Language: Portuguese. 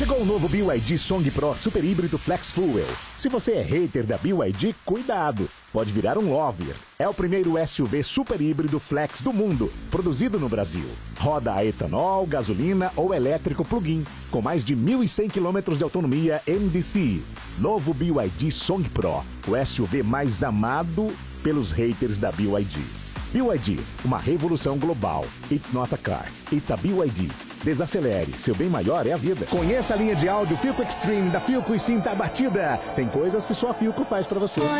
Chegou o novo BYD Song Pro Super Híbrido Flex Fuel. Se você é hater da BYD, cuidado, pode virar um lover. É o primeiro SUV super híbrido flex do mundo, produzido no Brasil. Roda a etanol, gasolina ou elétrico plug-in, com mais de 1.100 km de autonomia NDC. Novo BYD Song Pro, o SUV mais amado pelos haters da BYD. BYD, uma revolução global. It's not a car, it's a BYD. Desacelere, seu bem maior é a vida. Conheça a linha de áudio Philco Extreme da Philco e sinta a batida. Tem coisas que só a Philco faz pra você.